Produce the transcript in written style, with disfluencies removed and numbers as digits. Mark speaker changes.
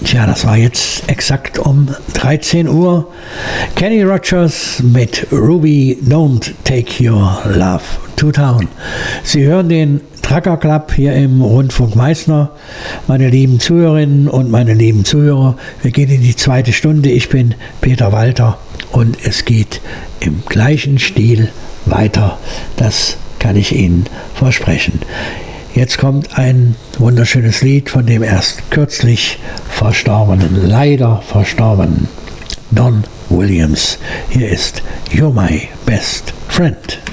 Speaker 1: Tja, das war jetzt exakt um 13 Uhr. Kenny Rogers mit Ruby, Don't Take Your Love to Town. Sie hören den Trucker Club hier im Rundfunk Meißner. Meine lieben Zuhörerinnen und meine lieben Zuhörer, wir gehen in die zweite Stunde. Ich bin Peter Walter und es geht im gleichen Stil weiter. Das kann ich Ihnen versprechen. Jetzt kommt ein wunderschönes Lied von dem erst kürzlich verstorbenen, leider verstorbenen Don Williams. Hier ist You're My Best Friend.